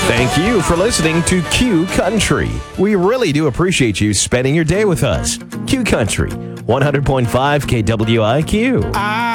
Thank you for listening to Q Country. We really do appreciate you spending your day with us. Q Country, 100.5 KWIQ.